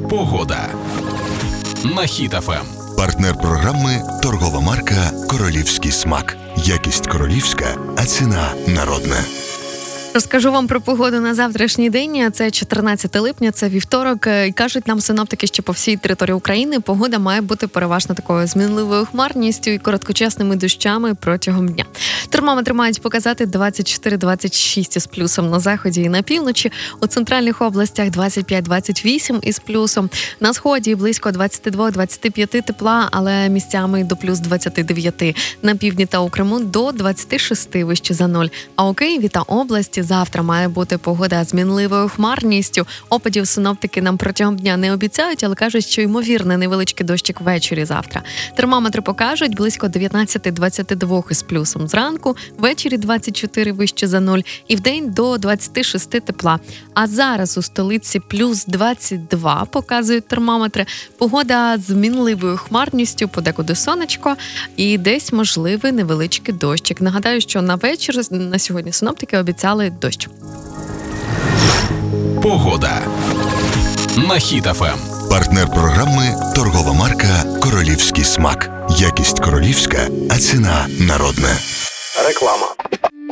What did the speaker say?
Погода на Хіт ФМ. Партнер програми – торгова марка «Королівський смак». Якість королівська, а ціна народна. Розкажу вам про погоду на завтрашній день. Це 14 липня, це вівторок. І кажуть нам синоптики, що по всій території України погода має бути переважно такою змінливою хмарністю і короткочасними дощами протягом дня. Термометри мають показати 24-26 із плюсом на заході і на півночі. У центральних областях 25-28 із плюсом. На сході близько 22-25 тепла, але місцями до плюс 29. На півдні та у Криму до 26 вище за 0. А у Києві та області завтра має бути погода з мінливою хмарністю. Опадів синоптики нам протягом дня не обіцяють, але кажуть, що ймовірний невеличкий дощик ввечері завтра. Термометри покажуть близько 19-22 із плюсом зранку, ввечері 24 вище за 0 і вдень до 26 тепла. А зараз у столиці плюс 22 показують термометри. Погода з мінливою хмарністю, подекуди сонечко і десь можливий невеличкий дощик. Нагадаю, що на вечір на сьогодні синоптики обіцяли дощ. Погода на Хіт ФМ. Партнер програми – торгова марка «Королівський смак». Якість королівська, а ціна народна. Реклама.